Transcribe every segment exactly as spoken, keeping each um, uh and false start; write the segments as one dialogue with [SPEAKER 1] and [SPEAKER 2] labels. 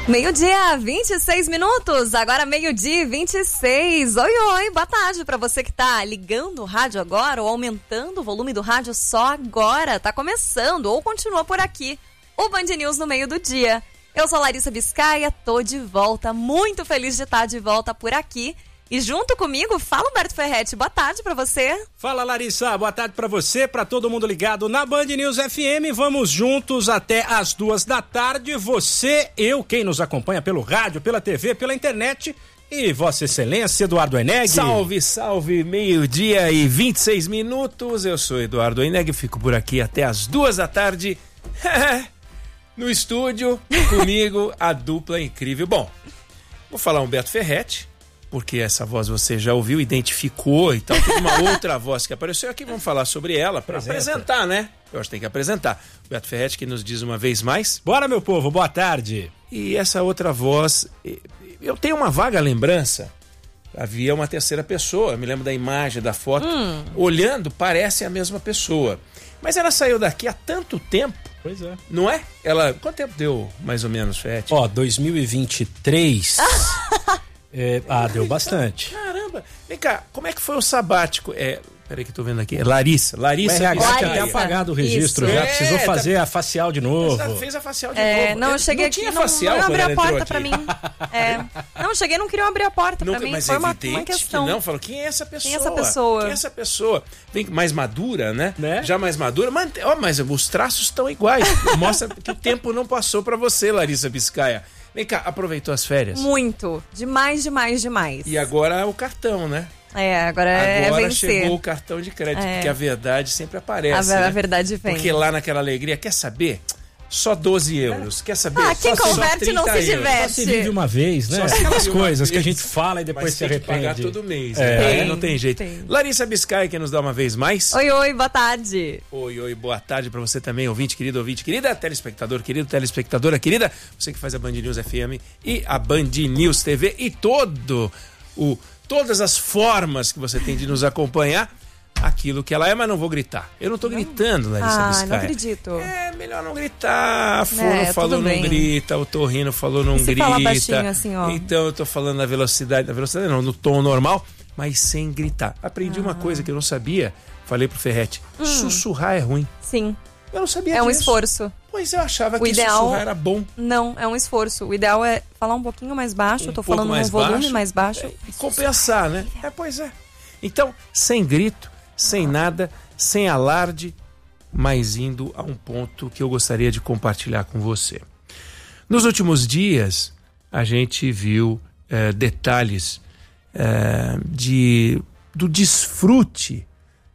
[SPEAKER 1] Meio-dia, vinte e seis minutos, agora meio-dia e vinte e seis. Oi, oi, boa tarde pra você que tá ligando o rádio agora ou aumentando o volume do rádio só agora. Tá começando ou continua por aqui o Band News no meio do dia. Eu sou Larissa Biscaia, tô de volta, muito feliz de estar de volta por aqui. E junto comigo, fala Humberto Ferretti, boa tarde pra você.
[SPEAKER 2] Fala Larissa, boa tarde pra você, pra todo mundo ligado na Band News F M. Vamos juntos até as duas da tarde. Você, eu, quem nos acompanha pelo rádio, pela T V, pela internet e Vossa Excelência, Eduardo Oeneg.
[SPEAKER 3] Salve, salve, meio-dia e vinte e seis minutos. Eu sou Eduardo Oeneg, fico por aqui até as duas da tarde. No estúdio, comigo, a dupla incrível. Bom, vou falar Humberto Ferretti, porque essa voz você já ouviu, identificou e tal. Tem uma outra voz que apareceu aqui, vamos falar sobre ela para apresentar, né? Eu acho que tem que apresentar. Humberto Ferretti, que nos diz uma vez mais.
[SPEAKER 2] Bora, meu povo, boa tarde.
[SPEAKER 3] E essa outra voz, eu tenho uma vaga lembrança. Havia uma terceira pessoa, eu me lembro da imagem, da foto. Hum. Olhando, parece a mesma pessoa. Mas ela saiu daqui há tanto tempo.
[SPEAKER 2] Pois é.
[SPEAKER 3] Não é? Ela, quanto tempo deu, mais ou menos, Ferretti?
[SPEAKER 2] Ó, dois mil e vinte e três... É, ah, deu bastante.
[SPEAKER 3] Caramba! Vem cá, como é que foi o sabático? É, peraí que eu tô vendo aqui. É Larissa. Larissa.
[SPEAKER 2] Mas agora tinha até apagado o registro,
[SPEAKER 1] Isso.
[SPEAKER 2] já
[SPEAKER 1] É,
[SPEAKER 2] precisou
[SPEAKER 3] tá...
[SPEAKER 2] fazer a facial de novo.
[SPEAKER 3] Você fez a facial de
[SPEAKER 1] é,
[SPEAKER 3] novo.
[SPEAKER 1] Não, eu cheguei
[SPEAKER 3] não
[SPEAKER 1] aqui,
[SPEAKER 3] tinha
[SPEAKER 1] não,
[SPEAKER 3] facial
[SPEAKER 1] não abriu a porta
[SPEAKER 3] aqui.
[SPEAKER 1] pra mim. É. Não, eu cheguei e não queriam abrir a porta
[SPEAKER 3] Nunca,
[SPEAKER 1] pra mim.
[SPEAKER 3] Mas
[SPEAKER 1] foi
[SPEAKER 3] é
[SPEAKER 1] uma,
[SPEAKER 3] uma
[SPEAKER 1] questão.
[SPEAKER 3] Que não, falou, quem é essa pessoa?
[SPEAKER 1] Quem é essa pessoa?
[SPEAKER 3] Quem é essa pessoa? Vem mais madura, né?
[SPEAKER 2] né?
[SPEAKER 3] Já mais madura. Mas, ó, mas os traços estão iguais. Mostra que o tempo não passou pra você, Larissa Biscaia. Vem cá, aproveitou as férias?
[SPEAKER 1] Muito. Demais, demais, demais.
[SPEAKER 3] E agora o cartão, né?
[SPEAKER 1] É, agora é
[SPEAKER 3] Agora
[SPEAKER 1] vencer.
[SPEAKER 3] chegou o cartão de crédito,
[SPEAKER 1] é.
[SPEAKER 3] porque a verdade sempre aparece.
[SPEAKER 1] A,
[SPEAKER 3] né?
[SPEAKER 1] a verdade vem.
[SPEAKER 3] Porque lá naquela alegria, quer saber? Só doze euros. Quer saber?
[SPEAKER 1] Ah, quem
[SPEAKER 3] só,
[SPEAKER 1] converte
[SPEAKER 3] só
[SPEAKER 1] não se
[SPEAKER 3] euros.
[SPEAKER 1] diverte.
[SPEAKER 2] Só se vive uma vez, né?
[SPEAKER 3] Só
[SPEAKER 2] Aquelas coisas
[SPEAKER 3] vez.
[SPEAKER 2] que a gente fala e depois
[SPEAKER 3] Mas
[SPEAKER 2] se
[SPEAKER 3] tem que
[SPEAKER 2] arrepende.
[SPEAKER 3] pagar todo mês.
[SPEAKER 2] É.
[SPEAKER 3] Né?
[SPEAKER 1] Tem,
[SPEAKER 3] não tem jeito.
[SPEAKER 1] tem.
[SPEAKER 3] Larissa Biscaia, que nos dá uma vez mais.
[SPEAKER 1] Oi, oi, boa tarde.
[SPEAKER 3] Oi, oi, boa tarde pra você também, ouvinte querido, ouvinte querida, telespectador querido, telespectadora querida, você que faz a Band News F M e a Band News T V e todo o, todas as formas que você tem de nos acompanhar. Aquilo que ela é, mas não vou gritar. Eu não tô não. gritando, Larissa
[SPEAKER 1] ah,
[SPEAKER 3] Biscaia.
[SPEAKER 1] não acredito.
[SPEAKER 3] É, melhor não gritar. A Fono
[SPEAKER 1] é,
[SPEAKER 3] falou não
[SPEAKER 1] bem.
[SPEAKER 3] grita, o Torrino falou não
[SPEAKER 1] e se
[SPEAKER 3] grita.
[SPEAKER 1] Fala baixinho assim, ó.
[SPEAKER 3] Então eu tô falando na velocidade, na velocidade não, no tom normal, mas sem gritar. Aprendi ah. uma coisa que eu não sabia, falei pro Ferretti, hum. sussurrar é ruim.
[SPEAKER 1] Sim.
[SPEAKER 3] Eu não sabia
[SPEAKER 1] É
[SPEAKER 3] disso.
[SPEAKER 1] um esforço.
[SPEAKER 3] Pois eu achava
[SPEAKER 1] o
[SPEAKER 3] que
[SPEAKER 1] ideal...
[SPEAKER 3] sussurrar era bom.
[SPEAKER 1] Não, é um esforço. O ideal é falar um pouquinho mais baixo,
[SPEAKER 3] um
[SPEAKER 1] eu tô falando num volume baixo, mais baixo.
[SPEAKER 3] É, e compensar, né? É, pois é. Então, sem grito, sem nada, sem alarde, mas indo a um ponto que eu gostaria de compartilhar com você. Nos últimos dias, a gente viu é, detalhes é, de, do desfrute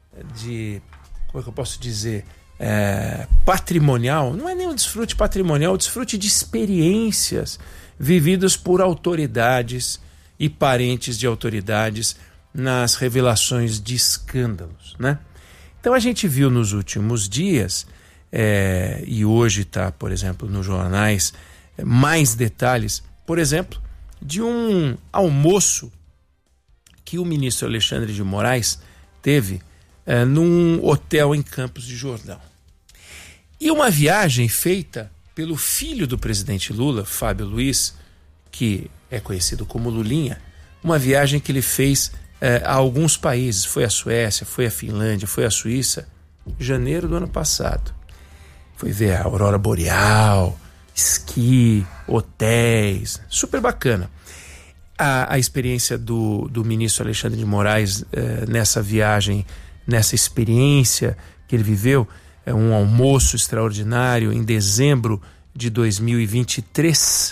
[SPEAKER 3] de, como é que eu posso dizer, é, patrimonial, não é nem um desfrute patrimonial, é um desfrute de experiências vividas por autoridades e parentes de autoridades nas revelações de escândalos, né? Então a gente viu nos últimos dias, é, e hoje está, por exemplo, nos jornais, é, mais detalhes, por exemplo, de um almoço que o ministro Alexandre de Moraes teve é, num hotel em Campos de Jordão. E uma viagem feita pelo filho do presidente Lula, Fábio Luiz, que é conhecido como Lulinha, uma viagem que ele fez É, a alguns países, foi a Suécia, foi a Finlândia, foi a Suíça, em janeiro do ano passado. Foi ver a aurora boreal, esqui, hotéis, super bacana. A, a experiência do, do ministro Alexandre de Moraes eh, nessa viagem, nessa experiência que ele viveu, é um almoço extraordinário em dezembro de dois mil e vinte e três.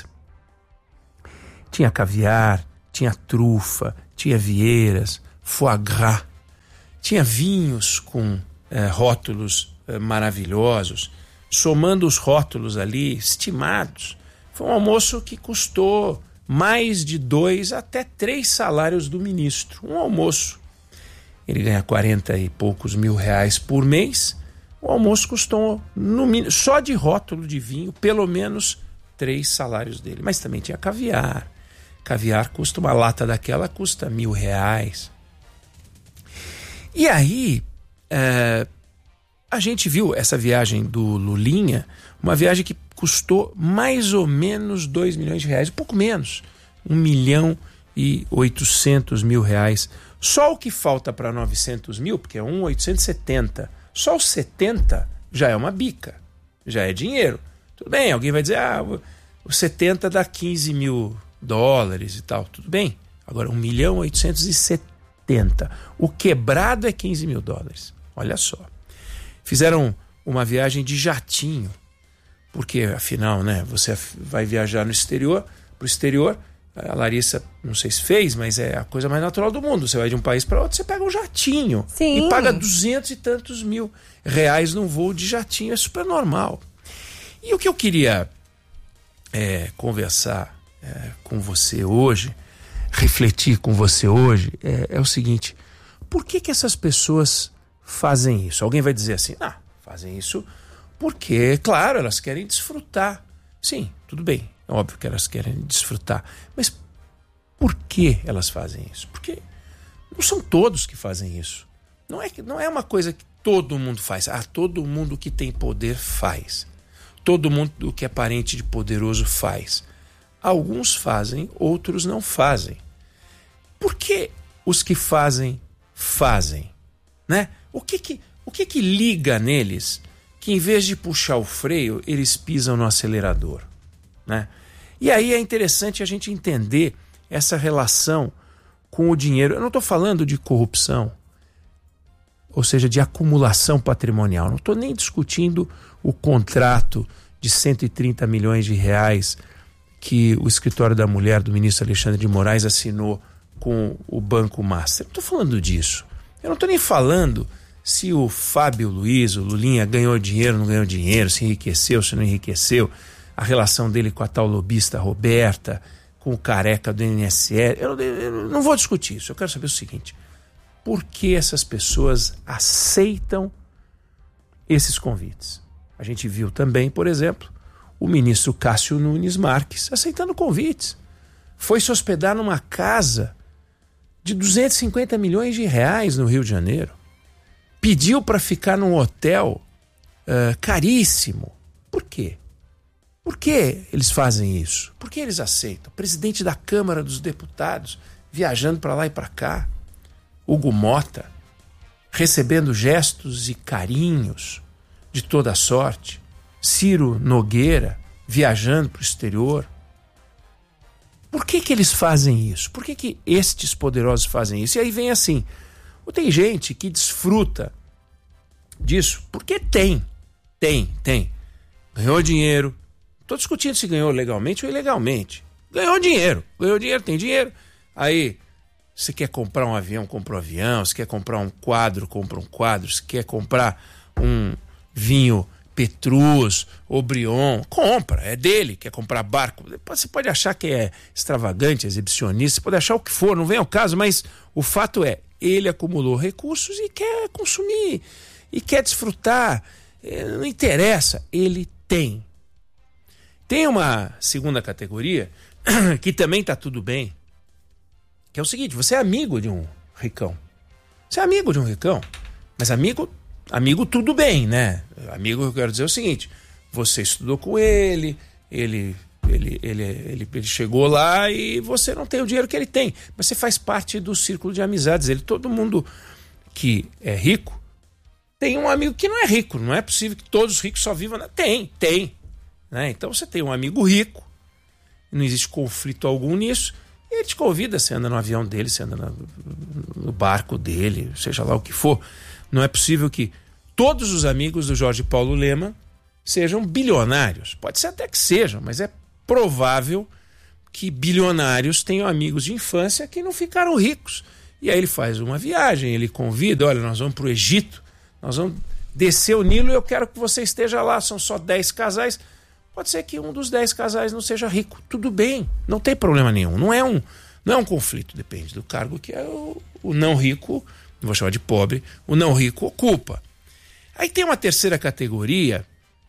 [SPEAKER 3] Tinha caviar, tinha trufa, tinha vieiras, foie gras, tinha vinhos com eh, rótulos eh, maravilhosos, somando os rótulos ali, estimados. Foi um almoço que custou mais de dois até três salários do ministro. Um almoço. Ele ganha quarenta e poucos mil reais por mês. O almoço custou, no, só de rótulo de vinho, pelo menos três salários dele. Mas também tinha caviar. Caviar custa, uma lata daquela custa mil reais. E aí, é, a gente viu essa viagem do Lulinha, uma viagem que custou mais ou menos dois milhões de reais, um pouco menos, um milhão e oitocentos mil reais. Só o que falta para novecentos mil, porque é um oitocentos e setenta, só os setenta já é uma bica, já é dinheiro. Tudo bem, alguém vai dizer, ah, o setenta dá quinze mil dólares e tal, tudo bem. Agora, um milhão e oitocentos e setenta, o quebrado é quinze mil dólares, olha só. Fizeram uma viagem de jatinho, porque afinal, né, você vai viajar no exterior, para o exterior, a Larissa, não sei se fez, mas é a coisa mais natural do mundo. Você vai de um país para outro, você pega um jatinho.
[SPEAKER 1] Sim.
[SPEAKER 3] E paga duzentos e tantos mil reais num voo de jatinho. É super normal. E o que eu queria é, conversar é, com você hoje, refletir com você hoje, é, é o seguinte: por que que essas pessoas fazem isso? Alguém vai dizer assim, ah, fazem isso porque, claro, elas querem desfrutar. Sim, tudo bem. É óbvio que elas querem desfrutar. Mas por que elas fazem isso? Porque não são todos que fazem isso. Não é, não é uma coisa que todo mundo faz. Ah, todo mundo que tem poder faz. Todo mundo que é parente de poderoso faz. Alguns fazem, outros não fazem. Por que os que fazem, fazem? Né? O que que, o que que liga neles que em vez de puxar o freio, eles pisam no acelerador? Né? E aí é interessante a gente entender essa relação com o dinheiro. Eu não estou falando de corrupção, ou seja, de acumulação patrimonial. Não estou nem discutindo o contrato de cento e trinta milhões de reais que o escritório da mulher do ministro Alexandre de Moraes assinou com o Banco Master. Não estou falando disso. Eu não estou nem falando se o Fábio Luiz, o Lulinha, ganhou dinheiro, não ganhou dinheiro, se enriqueceu, se não enriqueceu, a relação dele com a tal lobista Roberta, com o careca do I N S S. Eu, eu não vou discutir isso. Eu quero saber o seguinte: por que essas pessoas aceitam esses convites? A gente viu também, por exemplo, o ministro Cássio Nunes Marques aceitando convites. Foi se hospedar numa casa de duzentos e cinquenta milhões de reais no Rio de Janeiro. Pediu para ficar num hotel uh, caríssimo. Por quê? Por que eles fazem isso? Por que eles aceitam? O presidente da Câmara dos Deputados viajando para lá e para cá. Hugo Mota recebendo gestos e carinhos de toda sorte. Ciro Nogueira viajando para o exterior. Por que que eles fazem isso? Por que que estes poderosos fazem isso? E aí vem assim, tem gente que desfruta disso porque tem, tem, tem. Ganhou dinheiro. Estou discutindo se ganhou legalmente ou ilegalmente. Ganhou dinheiro, ganhou dinheiro, tem dinheiro. Aí, se quer comprar um avião, compra um avião. Se quer comprar um quadro, compra um quadro. Se quer comprar um vinho Petrus, Obrion, compra, é dele. Quer comprar barco, você pode achar que é extravagante, exibicionista, você pode achar o que for, não vem ao caso, mas o fato é, ele acumulou recursos e quer consumir, e quer desfrutar, não interessa, ele tem. Tem uma segunda categoria que também está tudo bem, que é o seguinte: você é amigo de um ricão. Você é amigo de um ricão, mas amigo, amigo tudo bem, né? Amigo, eu quero dizer o seguinte: você estudou com ele, ele, ele, ele, ele, ele chegou lá e você não tem o dinheiro que ele tem, mas você faz parte do círculo de amizades. Ele, todo mundo que é rico tem um amigo que não é rico. Não é possível que todos os ricos só vivam... Na... Tem, tem. Né? Então você tem um amigo rico, não existe conflito algum nisso, e ele te convida, você anda no avião dele, você anda no, no barco dele, seja lá o que for. Não é possível que todos os amigos do Jorge Paulo Lemann sejam bilionários. Pode ser até que sejam, mas é provável que bilionários tenham amigos de infância que não ficaram ricos. E aí ele faz uma viagem, ele convida, olha, nós vamos para o Egito, nós vamos descer o Nilo e eu quero que você esteja lá, são só dez casais. Pode ser que um dos dez casais não seja rico. Tudo bem, não tem problema nenhum. Não é um, não é um conflito, depende do cargo que é o, o não rico, não vou chamar de pobre, o não rico ocupa. Aí tem uma terceira categoria,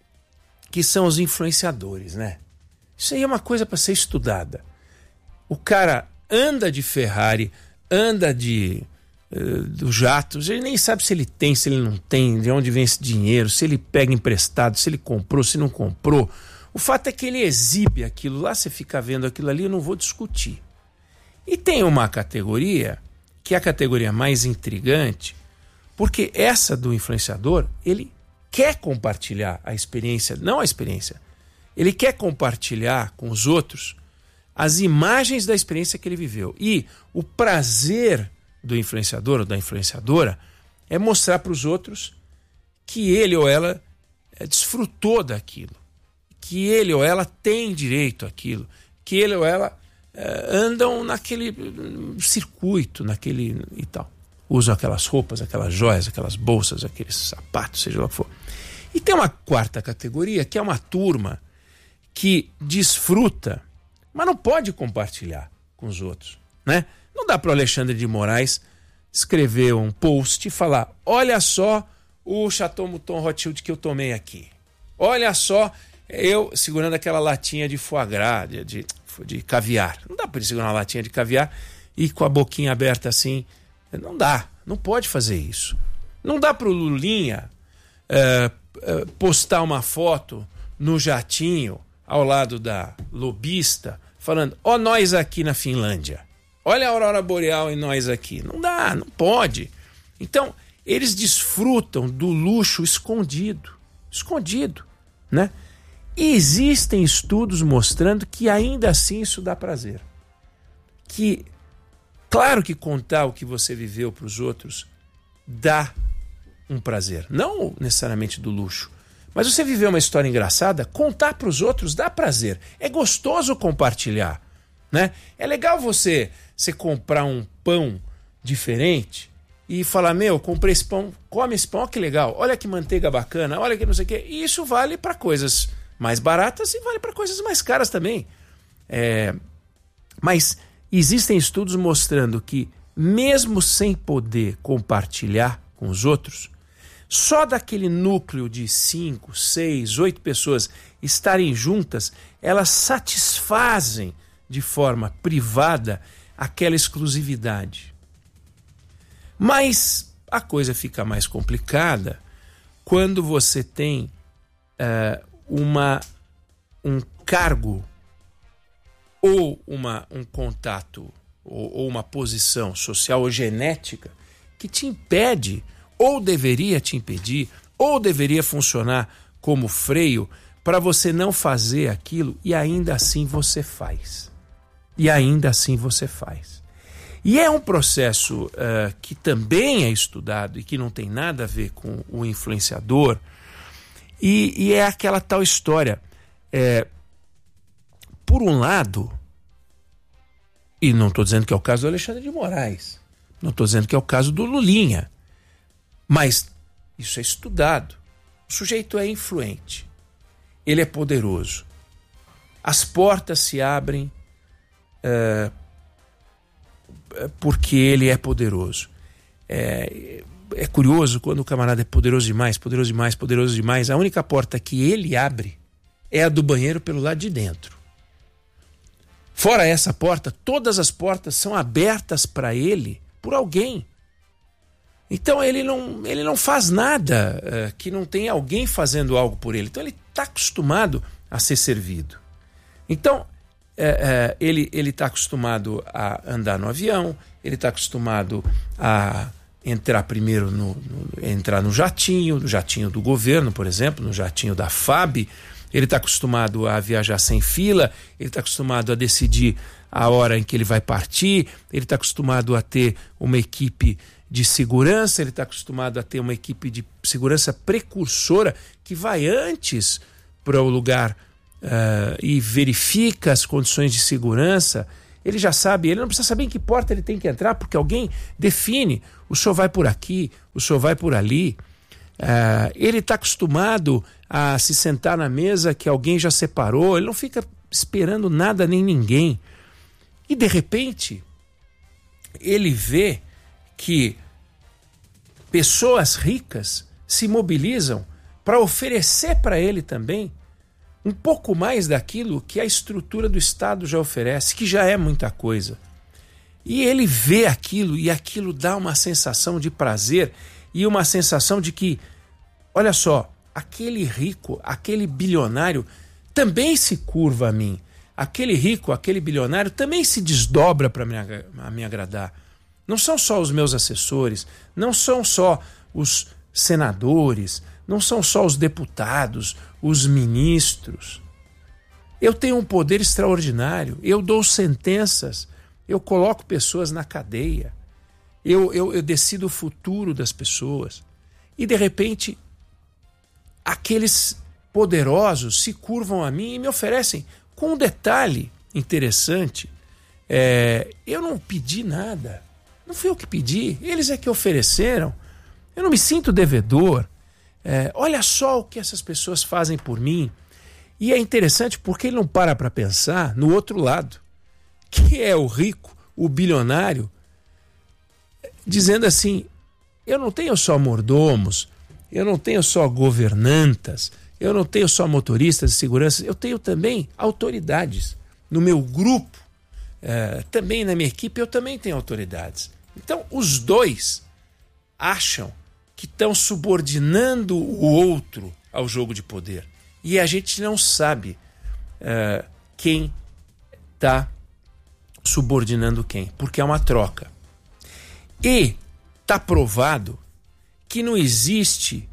[SPEAKER 3] que são os influenciadores, né? Isso aí é uma coisa para ser estudada. O cara anda de Ferrari, anda de uh, do jato, ele nem sabe se ele tem, se ele não tem, de onde vem esse dinheiro, se ele pega emprestado, se ele comprou, se não comprou. O fato é que ele exibe aquilo lá, você fica vendo aquilo ali, eu não vou discutir. E tem uma categoria, que é a categoria mais intrigante, porque essa do influenciador, ele quer compartilhar a experiência, não a experiência, ele quer compartilhar com os outros as imagens da experiência que ele viveu. E o prazer do influenciador ou da influenciadora é mostrar para os outros que ele ou ela desfrutou daquilo, que ele ou ela tem direito àquilo, que ele ou ela eh, andam naquele circuito, naquele e tal. Usam aquelas roupas, aquelas joias, aquelas bolsas, aqueles sapatos, seja lá o que for. E tem uma quarta categoria, que é uma turma que desfruta, mas não pode compartilhar com os outros, né? Não dá para o Alexandre de Moraes escrever um post e falar: olha só o Chateau Mouton Rothschild que eu tomei aqui. Olha só eu segurando aquela latinha de foie gras, de, de, de caviar. Não dá para ele segurar uma latinha de caviar e com a boquinha aberta assim. Não dá, não pode fazer isso. Não dá para o Lulinha é, é, postar uma foto no jatinho ao lado da lobista falando: ó nós aqui na Finlândia. Olha a aurora boreal e nós aqui. Não dá, não pode. Então, eles desfrutam do luxo escondido. Escondido, né? E existem estudos mostrando que ainda assim isso dá prazer. Que, claro que contar o que você viveu para os outros dá um prazer. Não necessariamente do luxo. Mas você viver uma história engraçada, contar para os outros dá prazer. É gostoso compartilhar, né? É legal você... Você comprar um pão diferente e falar: meu, comprei esse pão, come esse pão, ó, que legal, olha que manteiga bacana, olha que não sei o quê. E isso vale para coisas mais baratas e vale para coisas mais caras também. É... Mas existem estudos mostrando que, mesmo sem poder compartilhar com os outros, só daquele núcleo de cinco, seis, oito pessoas estarem juntas, elas satisfazem de forma privada aquela exclusividade. Mas a coisa fica mais complicada quando você tem uh, uma, um cargo ou uma, um contato ou, ou uma posição social ou genética que te impede, ou deveria te impedir, ou deveria funcionar como freio para você não fazer aquilo, e ainda assim você faz. E ainda assim você faz. E é um processo uh, que também é estudado e que não tem nada a ver com o influenciador. E, e é aquela tal história. É, por um lado, e não estou dizendo que é o caso do Alexandre de Moraes, não estou dizendo que é o caso do Lulinha, mas isso é estudado. O sujeito é influente, ele é poderoso. As portas se abrem É, porque ele é poderoso. É, é curioso quando o camarada é poderoso demais, poderoso demais, poderoso demais. A única porta que ele abre é a do banheiro pelo lado de dentro. Fora essa porta, todas as portas são abertas para ele por alguém. Então ele não, ele não faz nada é, que não tenha alguém fazendo algo por ele. Então ele está acostumado a ser servido. Então É, é, ele ele está acostumado a andar no avião, ele está acostumado a entrar primeiro no, no, entrar no jatinho, no jatinho do governo, por exemplo, no jatinho da F A B, ele está acostumado a viajar sem fila, ele está acostumado a decidir a hora em que ele vai partir, ele está acostumado a ter uma equipe de segurança, ele está acostumado a ter uma equipe de segurança precursora que vai antes para o lugar Uh, e verifica as condições de segurança. Ele já sabe, ele não precisa saber em que porta ele tem que entrar, porque alguém define: o senhor vai por aqui, o senhor vai por ali. Uh, ele está acostumado a se sentar na mesa que alguém já separou, ele não fica esperando nada nem ninguém. E de repente ele vê que pessoas ricas se mobilizam para oferecer para ele também um pouco mais daquilo que a estrutura do Estado já oferece, que já é muita coisa. E ele vê aquilo, e aquilo dá uma sensação de prazer e uma sensação de que, olha só, aquele rico, aquele bilionário também se curva a mim. Aquele rico, aquele bilionário também se desdobra para me, me agradar. Não são só os meus assessores, não são só os senadores, não são só os deputados, os ministros. Eu tenho um poder extraordinário, eu dou sentenças, eu coloco pessoas na cadeia, eu, eu, eu decido o futuro das pessoas. E de repente, aqueles poderosos se curvam a mim e me oferecem. Com um detalhe interessante, é, eu não pedi nada, não fui eu que pedi, eles é que ofereceram, eu não me sinto devedor, é, olha só o que essas pessoas fazem por mim. E é interessante porque ele não para para pensar no outro lado, que é o rico, o bilionário, dizendo assim, eu não tenho só mordomos, eu não tenho só governantas, eu não tenho só motoristas de segurança, eu tenho também autoridades. No meu grupo, eh, também na minha equipe, eu também tenho autoridades. Então, os dois acham que estão subordinando o outro ao jogo de poder. E a gente não sabe eh, quem está subordinando quem, porque é uma troca. E está provado que não existe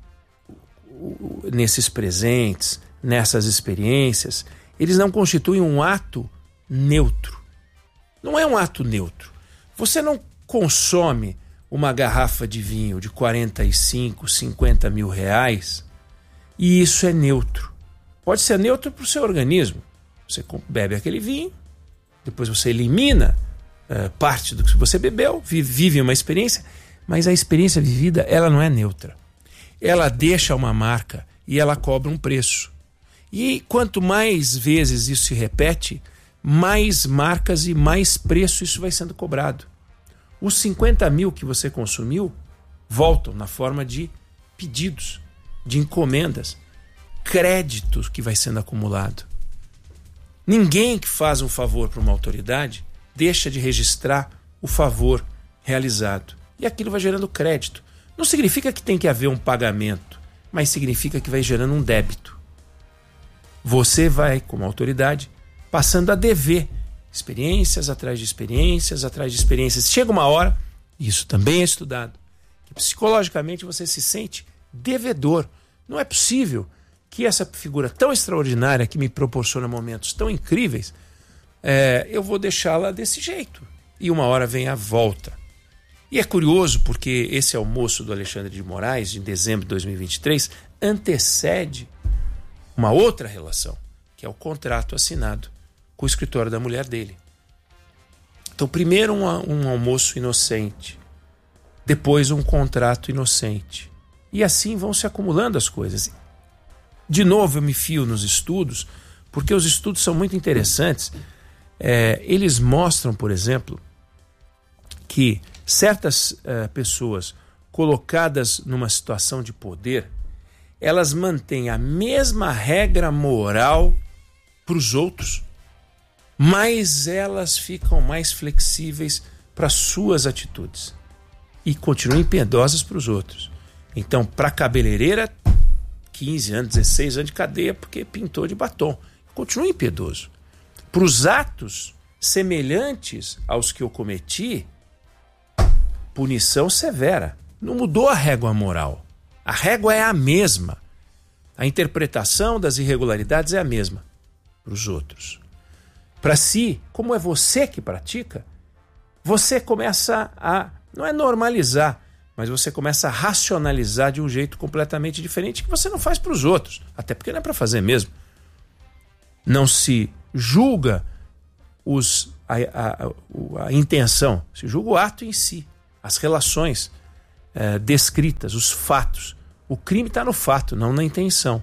[SPEAKER 3] nesses presentes, nessas experiências, eles não constituem um ato neutro. Não é um ato neutro. Você não consome uma garrafa de vinho de quarenta e cinco, cinquenta mil reais e isso é neutro. Pode ser neutro para o seu organismo. Você bebe aquele vinho, depois você elimina uh, parte do que você bebeu, vive uma experiência, mas a experiência vivida ela não é neutra. Ela deixa uma marca e ela cobra um preço. E quanto mais vezes isso se repete, mais marcas e mais preço isso vai sendo cobrado. Os cinquenta mil que você consumiu voltam na forma de pedidos, de encomendas, créditos que vai sendo acumulado. Ninguém que faz um favor para uma autoridade deixa de registrar o favor realizado. E aquilo vai gerando crédito. Não significa que tem que haver um pagamento, mas significa que vai gerando um débito. Você vai, como autoridade, passando a dever experiências atrás de experiências, atrás de experiências. Chega uma hora, isso também é estudado, que psicologicamente você se sente devedor. Não é possível que essa figura tão extraordinária que me proporciona momentos tão incríveis, é, eu vou deixá-la desse jeito. E uma hora vem a volta. E é curioso porque esse almoço do Alexandre de Moraes, de dezembro de dois mil e vinte e três, antecede uma outra relação, que é o contrato assinado com o escritório da mulher dele. Então, primeiro um, um almoço inocente, depois um contrato inocente. E assim vão se acumulando as coisas. De novo, eu me fio nos estudos, porque os estudos são muito interessantes. É, eles mostram, por exemplo, que certas uh, pessoas colocadas numa situação de poder, elas mantêm a mesma regra moral para os outros, mas elas ficam mais flexíveis para suas atitudes e continuam impiedosas para os outros. Então, para a cabeleireira, quinze anos, dezesseis anos de cadeia porque pintou de batom. Continua impiedoso. Para os atos semelhantes aos que eu cometi, punição severa. Não mudou a régua moral. A régua é a mesma. A interpretação das irregularidades é a mesma para os outros. Para si, como é você que pratica, você começa a, não é normalizar, mas você começa a racionalizar de um jeito completamente diferente que você não faz para os outros. Até porque não é para fazer mesmo. Não se julga os, a, a, a, a intenção, se julga o ato em si. As relações é, descritas, os fatos. O crime está no fato, não na intenção.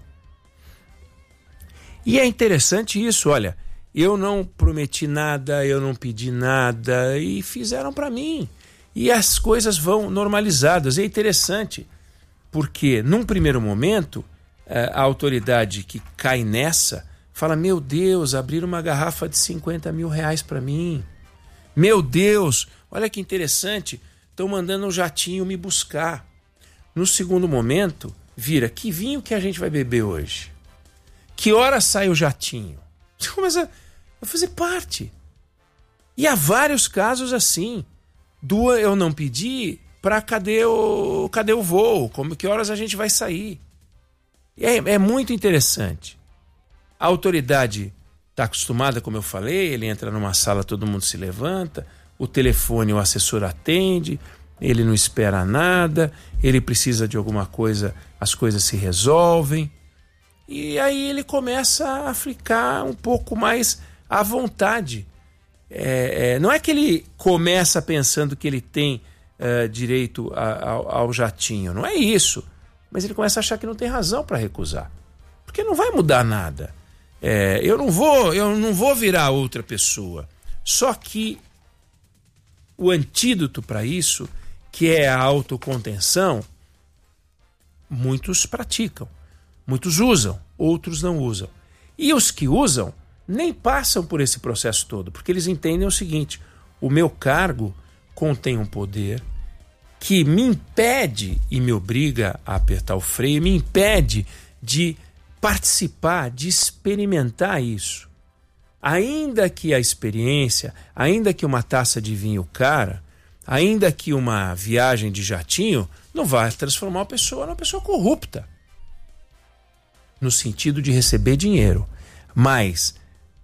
[SPEAKER 3] E é interessante isso, olha, eu não prometi nada, eu não pedi nada e fizeram para mim. E as coisas vão normalizadas. E é interessante, porque num primeiro momento, a autoridade que cai nessa fala, meu Deus, abriram uma garrafa de cinquenta mil reais para mim. Meu Deus, olha que interessante, estão mandando um jatinho me buscar. No segundo momento, vira, que vinho que a gente vai beber hoje? Que hora sai o jatinho? Você começa a fazer parte. E há vários casos assim. Do eu não pedi para cadê o, cadê o voo? Como, que horas a gente vai sair? É, é muito interessante. A autoridade está acostumada, como eu falei, ele entra numa sala, todo mundo se levanta, o telefone, o assessor atende, ele não espera nada, ele precisa de alguma coisa, as coisas se resolvem. E aí ele começa a ficar um pouco mais à vontade. É, é, não é que ele começa pensando que ele tem é, direito a, ao, ao jatinho, não é isso. Mas ele começa a achar que não tem razão para recusar. Porque não vai mudar nada. É, eu, não vou, eu não vou virar outra pessoa. Só que o antídoto para isso, que é a autocontenção, muitos praticam. Muitos usam, outros não usam. E os que usam nem passam por esse processo todo, porque eles entendem o seguinte: o meu cargo contém um poder que me impede e me obriga a apertar o freio, me impede de participar, de experimentar isso. Ainda que a experiência, ainda que uma taça de vinho cara, ainda que uma viagem de jatinho, não vai transformar uma pessoa numa pessoa corrupta. No sentido de receber dinheiro. Mas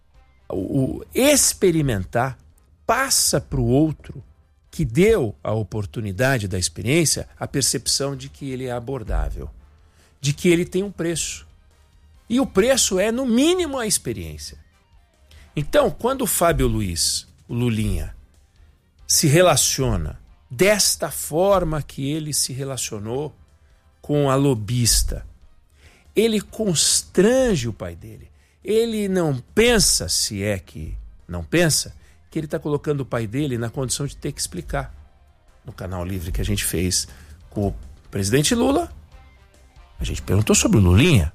[SPEAKER 3] o experimentar passa para o outro que deu a oportunidade da experiência a percepção de que ele é abordável, de que ele tem um preço. E o preço é, no mínimo, a experiência. Então, quando o Fábio Luiz, o Lulinha, se relaciona desta forma que ele se relacionou com a lobista, ele constrange o pai dele. Ele não pensa, se é que não pensa, que ele está colocando o pai dele na condição de ter que explicar. No Canal Livre que a gente fez com o presidente Lula, a gente perguntou sobre o Lulinha.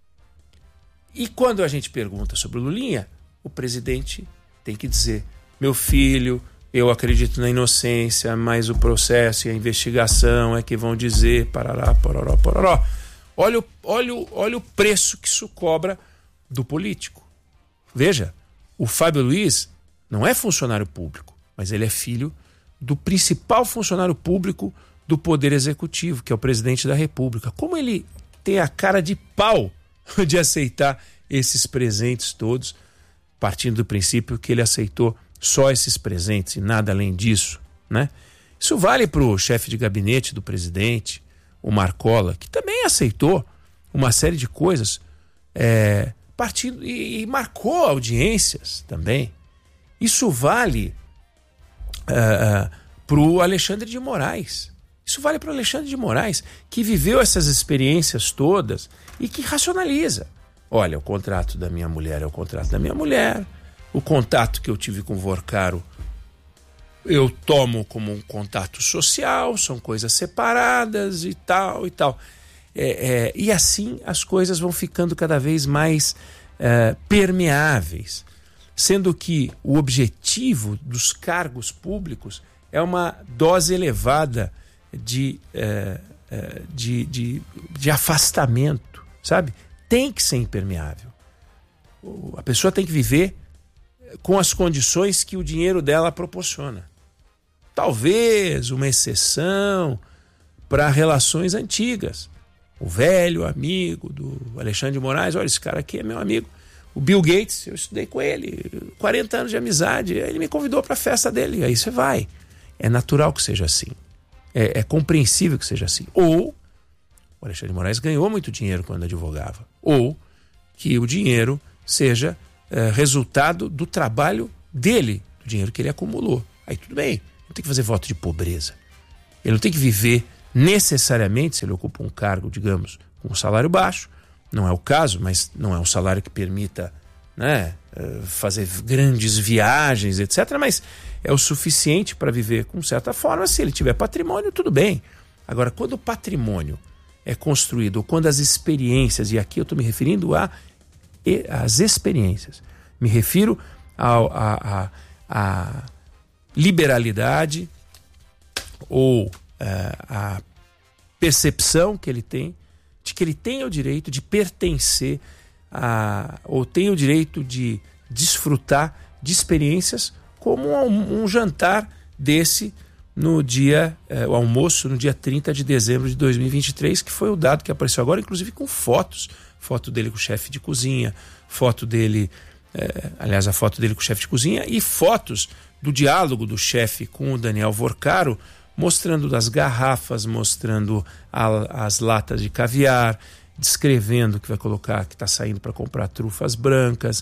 [SPEAKER 3] E quando a gente pergunta sobre o Lulinha, o presidente tem que dizer: meu filho, eu acredito na inocência, mas o processo e a investigação é que vão dizer parará, pororó, pororó. Olha o, olha, o, olha o preço que isso cobra do político. Veja, o Fábio Luiz não é funcionário público, mas ele é filho do principal funcionário público do Poder Executivo, que é o presidente da República. Como ele tem a cara de pau de aceitar esses presentes todos, partindo do princípio que ele aceitou só esses presentes e nada além disso, né? Isso vale para o chefe de gabinete do presidente, o Marcola, que também aceitou uma série de coisas, é, partindo, e, e marcou audiências também. Isso vale uh, uh, para o Alexandre de Moraes. Isso vale para o Alexandre de Moraes, que viveu essas experiências todas e que racionaliza. Olha, o contrato da minha mulher é o contrato da minha mulher, o contato que eu tive com o Vorcaro eu tomo como um contato social, são coisas separadas e tal e tal. É, é, e assim as coisas vão ficando cada vez mais é, permeáveis, sendo que o objetivo dos cargos públicos é uma dose elevada de, é, é, de, de, de afastamento, sabe? Tem que ser impermeável. A pessoa tem que viver com as condições que o dinheiro dela proporciona. Talvez uma exceção para relações antigas. O velho amigo do Alexandre de Moraes, olha, esse cara aqui é meu amigo. O Bill Gates, eu estudei com ele, quarenta anos de amizade, ele me convidou para a festa dele, aí você vai. É natural que seja assim. É, é compreensível que seja assim. Ou o Alexandre de Moraes ganhou muito dinheiro quando advogava. Ou que o dinheiro seja é, resultado do trabalho dele, do dinheiro que ele acumulou. Aí tudo bem. Não tem que fazer voto de pobreza. Ele não tem que viver necessariamente, se ele ocupa um cargo, digamos, com um salário baixo. Não é o caso, mas não é um salário que permita, né, fazer grandes viagens, etcétera. Mas é o suficiente para viver com certa forma. Se ele tiver patrimônio, tudo bem. Agora, quando o patrimônio é construído, ou quando as experiências, e aqui eu estou me referindo a, às experiências, me refiro ao, a, a, a liberalidade ou uh, a percepção que ele tem de que ele tem o direito de pertencer a, ou tem o direito de desfrutar de experiências como um, um jantar desse no dia, eh, o almoço no dia trinta de dezembro de dois mil e vinte e três, que foi o dado que apareceu agora, inclusive com fotos, foto dele com o chefe de cozinha, foto dele, eh, aliás, a foto dele com o chefe de cozinha e fotos do diálogo do chefe com o Daniel Vorcaro, mostrando as garrafas, mostrando a, as latas de caviar, descrevendo que vai colocar, que está saindo para comprar trufas brancas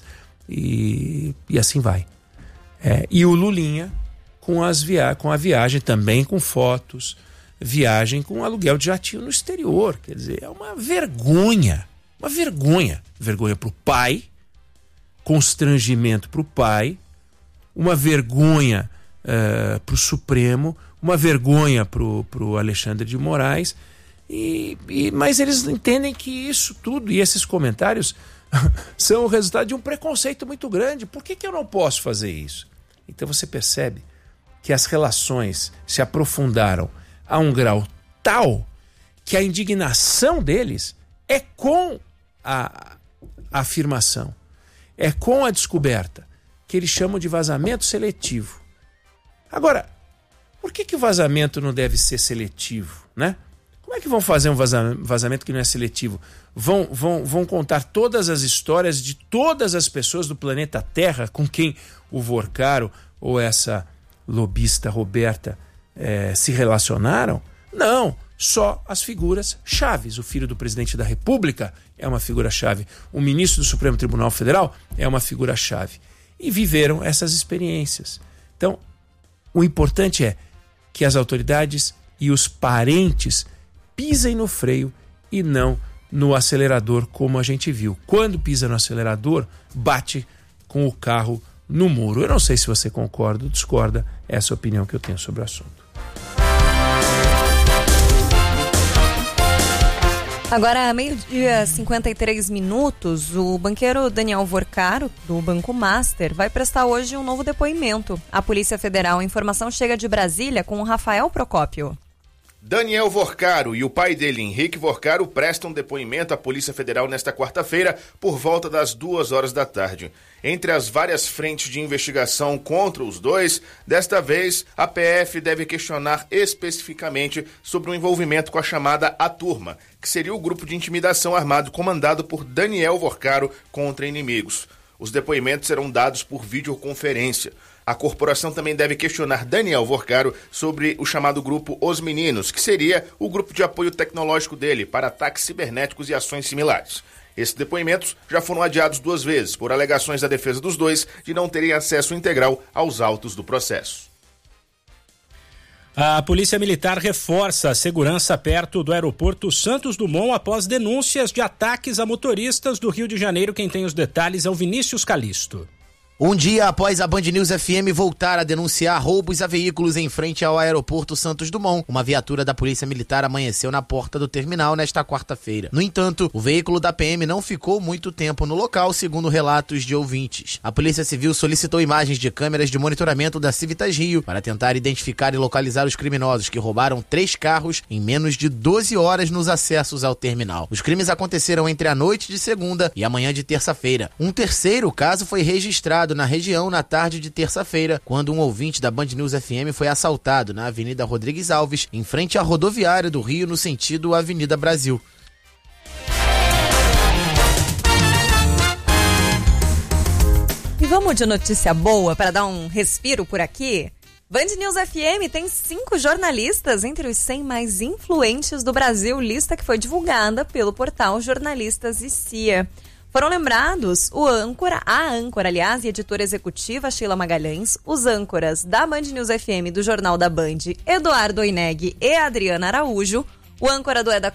[SPEAKER 3] e, e assim vai. É, e o Lulinha com, as via com a viagem também com fotos, viagem com aluguel de jatinho no exterior. Quer dizer, é uma vergonha, uma vergonha. Vergonha para o pai, constrangimento para o pai, uma vergonha uh, para o Supremo, uma vergonha para o Alexandre de Moraes, e, e, mas eles entendem que isso tudo e esses comentários são o resultado de um preconceito muito grande. Por que que eu não posso fazer isso? Então você percebe que as relações se aprofundaram a um grau tal que a indignação deles é com a, a afirmação, é com a descoberta, que eles chamam de vazamento seletivo. Agora, por que que o vazamento não deve ser seletivo, né? Como é que vão fazer um vazamento que não é seletivo? Vão, vão, vão contar todas as histórias de todas as pessoas do planeta Terra com quem o Vorcaro ou essa lobista Roberta eh, se relacionaram? Não, só as figuras chaves. O filho do presidente da República é uma figura-chave. O ministro do Supremo Tribunal Federal é uma figura-chave. E viveram essas experiências. Então, o importante é que as autoridades e os parentes pisem no freio e não no acelerador, como a gente viu. Quando pisa no acelerador, bate com o carro no muro. Eu não sei se você concorda ou discorda, essa é a opinião que eu tenho sobre o assunto.
[SPEAKER 1] Agora, meio-dia, cinquenta e três minutos, o banqueiro Daniel Vorcaro, do Banco Master, vai prestar hoje um novo depoimento. A Polícia Federal, a informação chega de Brasília com o Rafael Procópio.
[SPEAKER 4] Daniel Vorcaro e o pai dele, Henrique Vorcaro, prestam depoimento à Polícia Federal nesta quarta-feira por volta das duas horas da tarde. Entre as várias frentes de investigação contra os dois, desta vez a P F deve questionar especificamente sobre o envolvimento com a chamada A Turma, que seria o grupo de intimidação armado comandado por Daniel Vorcaro contra inimigos. Os depoimentos serão dados por videoconferência. A corporação também deve questionar Daniel Vorcaro sobre o chamado grupo Os Meninos, que seria o grupo de apoio tecnológico dele para ataques cibernéticos e ações similares. Esses depoimentos já foram adiados duas vezes por alegações da defesa dos dois de não terem acesso integral aos autos do processo.
[SPEAKER 2] A Polícia Militar reforça a segurança perto do aeroporto Santos Dumont após denúncias de ataques a motoristas do Rio de Janeiro. Quem tem os detalhes é o Vinícius Calisto.
[SPEAKER 5] Um dia após a Band News F M voltar a denunciar roubos a veículos em frente ao aeroporto Santos Dumont, uma viatura da Polícia Militar amanheceu na porta do terminal nesta quarta-feira. No entanto, o veículo da P M não ficou muito tempo no local, segundo relatos de ouvintes. A Polícia Civil solicitou imagens de câmeras de monitoramento da Civitas Rio para tentar identificar e localizar os criminosos que roubaram três carros em menos de doze horas nos acessos ao terminal. Os crimes aconteceram entre a noite de segunda e a manhã de terça-feira. Um terceiro caso foi registrado na região na tarde de terça-feira, quando um ouvinte da Band News F M foi assaltado na Avenida Rodrigues Alves, em frente à rodoviária do Rio, no sentido Avenida Brasil.
[SPEAKER 1] E vamos de notícia boa para dar um respiro por aqui? Band News F M tem cinco jornalistas entre os cem mais influentes do Brasil, lista que foi divulgada pelo portal Jornalistas e C I A. Foram lembrados o âncora, a âncora, aliás, e editora executiva Sheila Magalhães, os âncoras da Band News F M do Jornal da Band, Eduardo Oineg e Adriana Araújo, o âncora do Eda